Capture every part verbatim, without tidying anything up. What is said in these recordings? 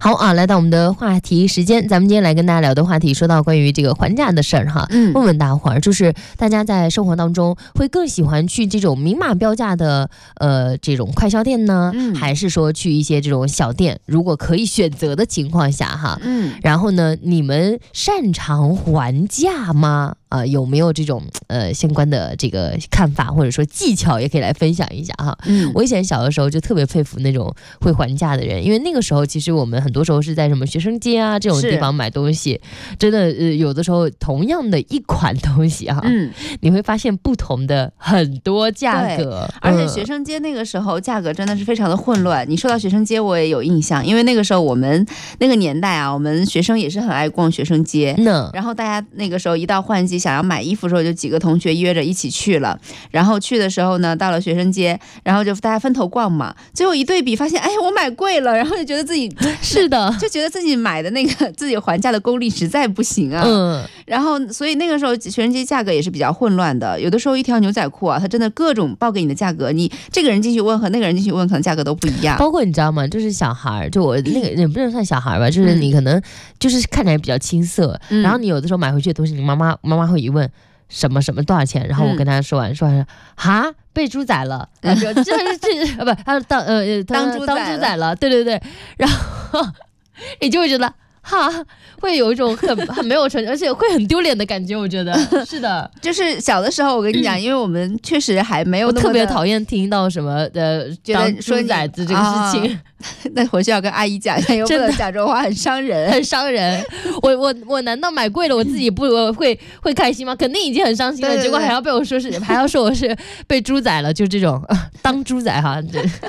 好啊，来到我们的话题时间，咱们今天来跟大家聊的话题，说到关于这个还价的事儿哈，嗯，问问大伙儿，就是大家在生活当中会更喜欢去这种明码标价的呃这种快销店呢，嗯、还是说去一些这种小店？如果可以选择的情况下哈，嗯，然后呢，你们擅长还价吗？啊、呃，有没有这种呃相关的这个看法或者说技巧，也可以来分享一下哈。嗯，我以前小的时候就特别佩服那种会还价的人，因为那个时候其实我们很多时候是在什么学生街啊这种地方买东西，真的呃有的时候同样的一款东西哈，嗯，你会发现不同的很多价格， 而且学生街那个时候价格真的是非常的混乱。你说到学生街，我也有印象，因为那个时候我们那个年代啊，我们学生也是很爱逛学生街，嗯，然后大家那个时候一到换季。想要买衣服的时候，就几个同学约着一起去了。然后去的时候呢，到了学生街，然后就大家分头逛嘛。最后一对比，发现哎，我买贵了，然后就觉得自己是的， 就觉得自己买的那个自己还价的功力实在不行啊。嗯。然后，所以那个时候学生街价格也是比较混乱的。有的时候一条牛仔裤啊，它真的各种报给你的价格，你这个人进去问和那个人进去问，可能价格都不一样。 包括你知道吗？就是小孩，就我那个也不能算小孩吧，就是你可能就是看起来比较青涩，嗯、然后你有的时候买回去的东西，你妈妈妈妈会一问。什么什么多少钱？然后我跟他说完，嗯、说完哈被猪宰了，啊、这这这啊不，他说当呃当猪当猪宰了，对对对，然后你就会觉得哈，会有一种很很没有成就，而且会很丢脸的感觉。我觉得是的， 就是小的时候，我跟你讲，因为我们确实还没有那么， 我特别讨厌听到什么的当猪崽子这个事情。啊那回去要跟阿姨讲一下，又不能讲这话，很伤人， 很伤人。我我我难道买贵了，我自己不会会开心吗？肯定已经很伤心了，对对对，结果还要被我说是，还要说我是被猪宰了，就这种、啊、当猪宰哈。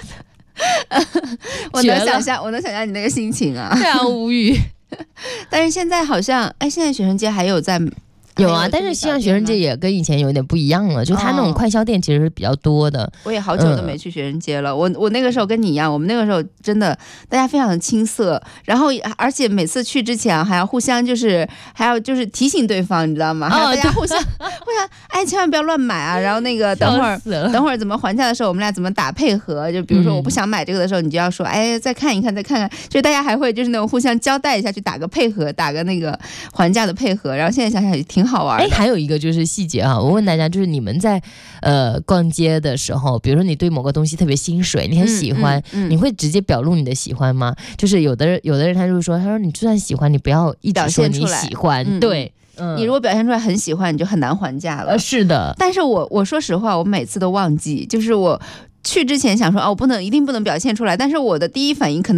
我能想象，我能想象你那个心情啊， 非常无语。 但是现在好像，哎，现在学生街还有在。 有啊，但是西洋学生街也跟以前有点不一样了，就它那种快销店其实是比较多的。 我也好久都没去学生街了，嗯、我我那个时候跟你一样，我们那个时候真的大家非常的青涩，然后而且每次去之前还要互相就是还要就是提醒对方，你知道吗？还要大家互相、哦、互相哎，千万不要乱买啊！然后那个等会儿等会儿怎么还价的时候，我们俩怎么打配合？就比如说我不想买这个的时候，你就要说哎，再看一看，再看看，就大家还会就是那种互相交代一下，去打个配合，打个那个还价的配合。然后现在想想也挺好玩的。 哎，还有一个就是细节啊，我问大家，就是你们在呃逛街的时候，比如说你对某个东西特别心水，你很喜欢，嗯嗯、你会直接表露你的喜欢吗？就是有的人有的人他就说，他说你就算喜欢，你不要一直说你喜欢，嗯、对。 嗯、你如果表现出来很喜欢，你就很难还价了。 呃、是的， 但是我我说实话，我每次都忘记，就是我去之前想说，哦，我不能一定不能表现出来，但是我的第一反应可能。